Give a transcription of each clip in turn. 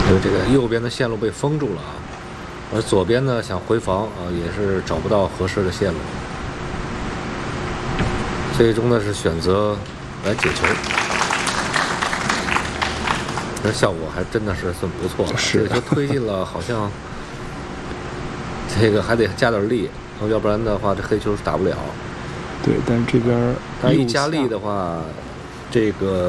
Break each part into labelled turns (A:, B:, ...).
A: 这个右边的线路被封住了啊，而左边呢想回防啊也是找不到合适的线路，最终呢是选择来解球，这效果还真的是算不错了。
B: 是
A: 这球推进了，好像这个还得加点力，要不然的话这黑球是打不了。
B: 对，但是这边
A: 但一加力的话，这个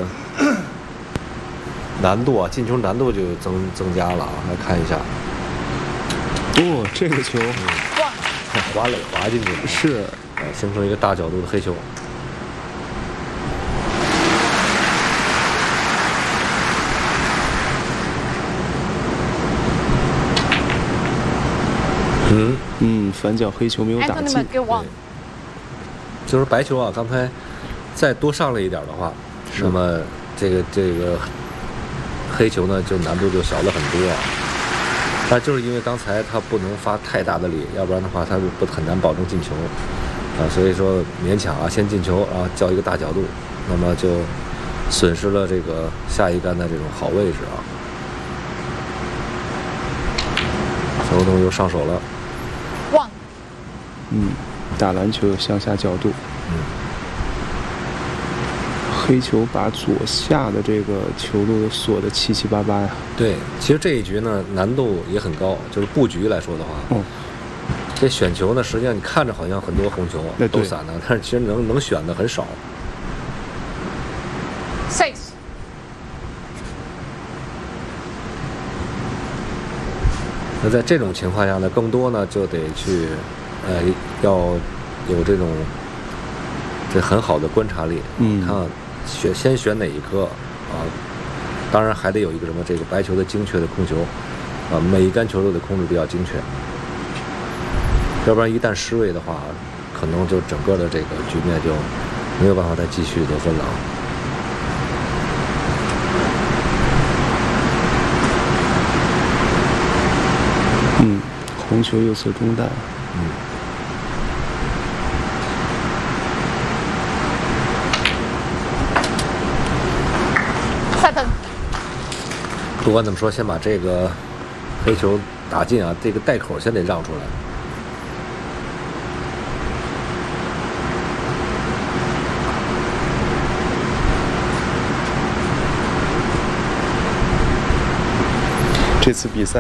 A: 难度啊，进球难度就增加了啊。来看一下，
B: 哦，这个球，
A: 滑垒滑进去了，
B: 是，
A: 形成一个大角度的黑球。
B: 反脚黑球没有打进。
A: 就是白球啊，刚才再多上来一点的话，那么这个黑球呢就难度就小了很多啊。但就是因为刚才他不能发太大的力，要不然的话他是很难保证进球啊。所以说勉强啊，先进球啊，叫一个大角度，那么就损失了这个下一杆的这种好位置啊。球东又上手了。
B: 打篮球有向下角度。黑球把左下的这个球路都锁得七七八八呀。
A: 对，其实这一局呢难度也很高，就是布局来说的话，这选球呢，实际上你看着好像很多红球都散了，但是其实能选的很少。那在这种情况下呢，更多呢就得去，要有这很好的观察力。看先选哪一颗啊？当然还得有一个什么这个白球的精确的控球啊，每一杆球都得控制比较精确，要不然一旦失位的话，可能就整个的这个局面就没有办法再继续得分了。
B: 红球右侧中弹。
A: 不管怎么说，先把这个黑球打进啊，这个袋口先得让出来。
B: 这次比赛